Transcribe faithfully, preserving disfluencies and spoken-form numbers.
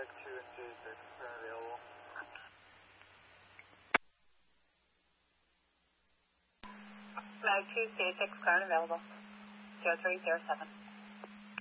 Flag two and J six, current available. Flag two, J six, current available. zero three zero seven.